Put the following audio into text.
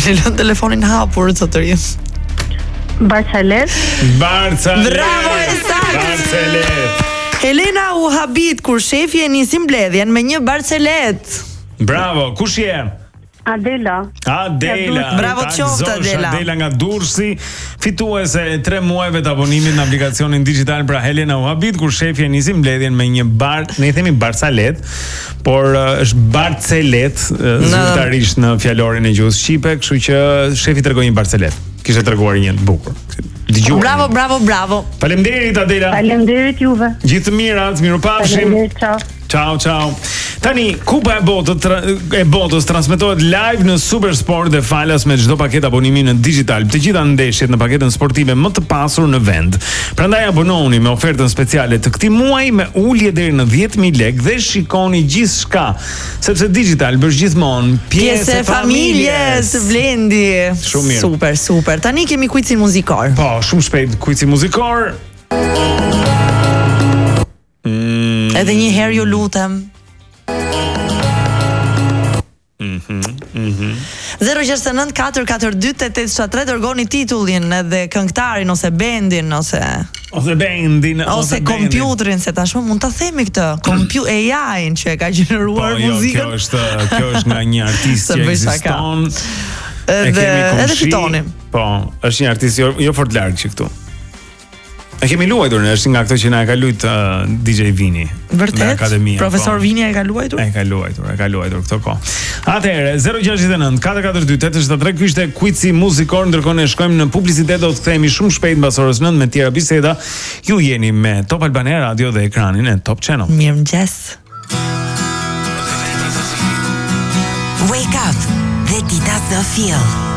Keni lënë telefonin hapur zotëri. Barcalet. Bravo, e saktë. Barcalet. Helena u habit kur shefi e nisi mbledhjen me një barcelet. Bravo, kush je? Adela. Bravo qoftë, Adela. Adela nga Durrësi, fituese e 3 muajve të abonimit në aplikacionin digital. Pra Helena u habit kur shefi e nisi mbledhjen me një ne i themi barcalet, por është barcelet zyrtarisht në fjalorin e gjuhës shqipe, kështu që shefi tregoi një barcelet. Kishte treguar një bukur. Dëgjoj. Bravo. Faleminderit Adela. Faleminderit juve. Gjithë të mirat, mirupafshim. Faleminderit, Ciao. Tani, Kupa e botës transmetohet live në Supersport dhe falas me çdo paketë abonimi në digital. Të gjitha ndeshjet në paketën sportive më të pasur në vend. Prandaj abonohuni me ofertën speciale të këtij muaji me ulje deri në 10.000 lekë dhe shikoni gjithçka, sepse digital bësh gjithmonë pjesë e familjes. Blendi. Shumë mirë. Super. Tani kemi quizin muzikor. Po, shumë shpejt quizi muzikor. Edhe një herë ju lutem. 069 442 8873 dërgoni titullin edhe këngëtarin ose bendin ose kompjuterin, se tashmë mund ta themi këtë, AI-n që e ka gjeneruar muzikën. Kjo është nga një artist që ekziston. Edhe fitoni. Po, është një artist jo fort larg që këtu. E kemi luajtur, është nga këto që na e ka luajt DJ Vini. Vërtet? Profesor Vini e ka luajtur? E ka luajtur këto kohë. Atëherë, 069 442 8873, ky ishte quizi muzikor, ndërkohë ne shkojmë në publicitet, do të kthehemi shumë shpejt mbas orës 9 me tjera biseda. Ju jeni me Top Albania Radio dhe ekranin e Top Channel. Mirëmëngjes. Wake up, the Dita Feel.